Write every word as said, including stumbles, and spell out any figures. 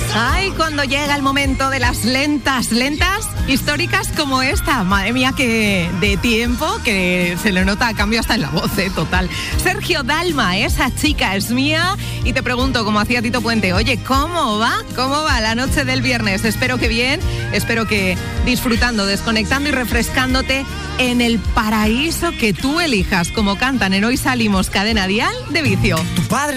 Ay, cuando llega el momento de las lentas, lentas históricas como esta. Madre mía, que de tiempo que se le nota a cambio hasta en la voz, ¿eh? Total. Sergio Dalma, esa chica es mía. Y te pregunto, como hacía Tito Puente, oye, ¿cómo va? ¿Cómo va la noche del viernes? Espero que bien, espero que disfrutando, desconectando y refrescándote en el paraíso que tú elijas, como cantan en Hoy Salimos, Cadena Dial de Vicio. Tu padre